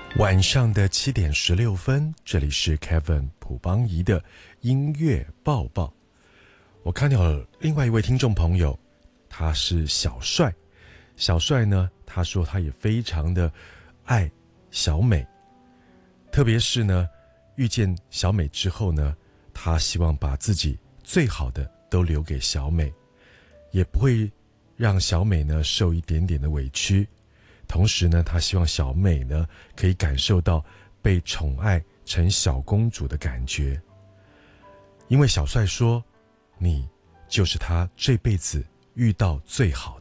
晚上的7:16，这里是 Kevin 朴邦仪的音乐报报。我看到了另外一位听众朋友，他是小帅。小帅呢，他说他也非常的爱小美，特别是呢，遇见小美之后呢，他希望把自己最好的都留给小美，也不会让小美呢受一点点的委屈。同时呢，他希望小美呢可以感受到被宠爱成小公主的感觉。因为小帅说，你就是他这辈子遇到最好